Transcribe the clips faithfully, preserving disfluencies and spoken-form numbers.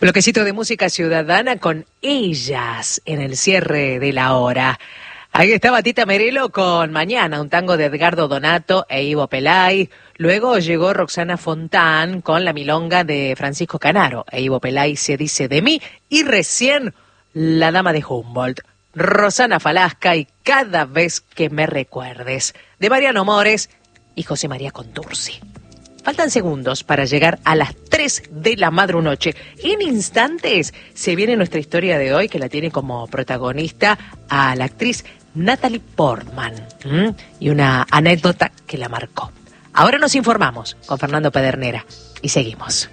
Bloquecito de música ciudadana con Ellas en el cierre de la hora. Ahí estaba Tita Merelo con Mañana, un tango de Edgardo Donato e Ivo Pelay. Luego llegó Roxana Fontán con la milonga de Francisco Canaro e Ivo Pelay, Se dice de mí. Y recién La dama de Humboldt, Rosana Falasca y Cada vez que me recuerdes, de Mariano Mores y José María Contursi. Faltan segundos para llegar a las tres de la madrunoche. En instantes se viene nuestra historia de hoy, que la tiene como protagonista a la actriz Natalie Portman. ¿Mm? Y una anécdota que la marcó. Ahora nos informamos con Fernando Pedernera y seguimos.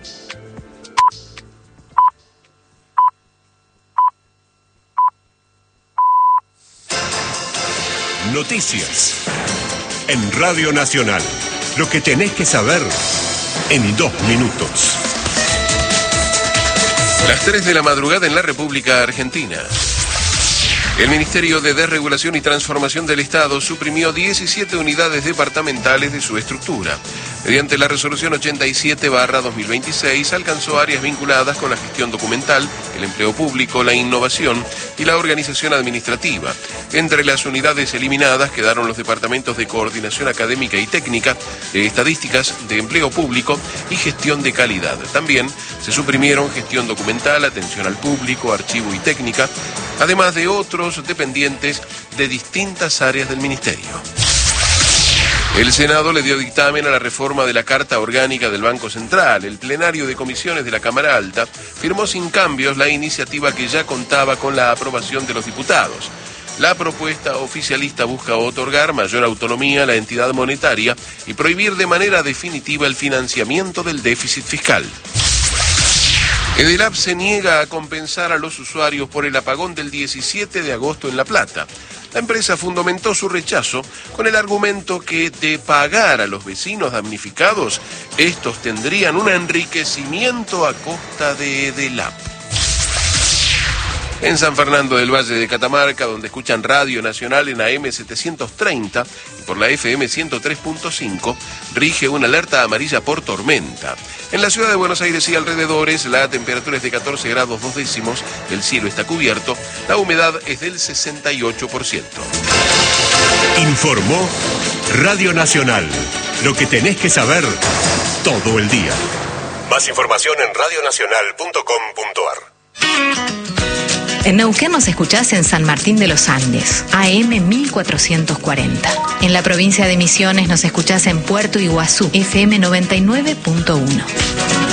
Noticias en Radio Nacional. Lo que tenés que saber en dos minutos. Las tres de la madrugada en la República Argentina. El Ministerio de Desregulación y Transformación del Estado suprimió diecisiete unidades departamentales de su estructura. Mediante la resolución ochenta y siete barra dos mil veintiséis alcanzó áreas vinculadas con la gestión documental, el empleo público, la innovación y la organización administrativa. Entre las unidades eliminadas quedaron los departamentos de coordinación académica y técnica, de estadísticas, de empleo público y gestión de calidad. También se suprimieron gestión documental, atención al público, archivo y técnica, además de otros dependientes de distintas áreas del Ministerio. El Senado le dio dictamen a la reforma de la Carta Orgánica del Banco Central. El plenario de comisiones de la Cámara Alta firmó sin cambios la iniciativa que ya contaba con la aprobación de los diputados. La propuesta oficialista busca otorgar mayor autonomía a la entidad monetaria y prohibir de manera definitiva el financiamiento del déficit fiscal. Edelap se niega a compensar a los usuarios por el apagón del diecisiete de agosto en La Plata. La empresa fundamentó su rechazo con el argumento que de pagar a los vecinos damnificados, estos tendrían un enriquecimiento a costa de Edelap. En San Fernando del Valle de Catamarca, donde escuchan Radio Nacional en A M setecientos treinta y por la F M ciento tres punto cinco, rige una alerta amarilla por tormenta. En la ciudad de Buenos Aires y alrededores, la temperatura es de catorce grados dos décimos, el cielo está cubierto, la humedad es del sesenta y ocho por ciento. Informó Radio Nacional. Lo que tenés que saber todo el día. Más información en radio nacional punto com punto a r. En Neuquén nos escuchás en San Martín de los Andes, A M mil cuatrocientos cuarenta. En la provincia de Misiones nos escuchás en Puerto Iguazú, F M noventa y nueve punto uno.